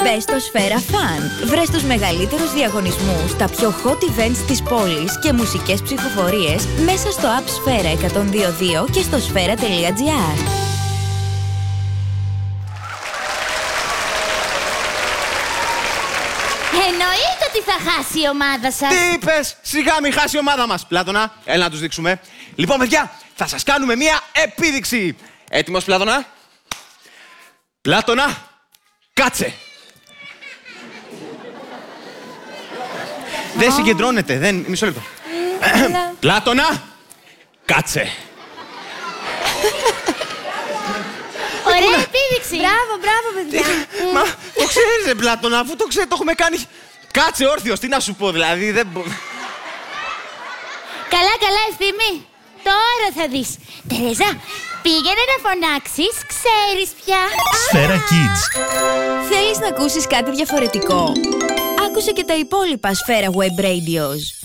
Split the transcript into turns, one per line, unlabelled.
Μπες στο Σφαίρα Fun. Βρες τους μεγαλύτερους διαγωνισμούς, τα πιο hot events της πόλης και μουσικές ψηφοφορίες μέσα στο app Σφαίρα 102.2 και στο sfera.gr.
Εννοείται ότι θα χάσει η ομάδα σας.
Τι είπες? Σιγά μην χάσει η ομάδα μας. Πλάτωνα, έλα να τους δείξουμε. Λοιπόν, παιδιά, θα σας κάνουμε μία επίδειξη. Έτοιμος, Πλάτωνα? Πλάτωνα, κάτσε. Δεν συγκεντρώνεται, δεν... Μισό λεπτό. Πλάτωνα, κάτσε.
Ωραία επίδειξη.
Μπράβο, παιδιά.
Μα το ξέρεις, ρε Πλάτωνα, αφού το ξέρεις, το έχουμε κάνει. Κάτσε όρθιος, τι να σου πω, δηλαδή, δεν μπορώ.
Καλά, Ευθύμη. Τώρα θα δεις. Τερέζα, πήγαινε να φωνάξεις, ξέρεις πια.
Σφαίρα Kids.
Θέλεις να ακούσεις κάτι διαφορετικό? Άκουσε και τα υπόλοιπα Σφαίρα Web Radios.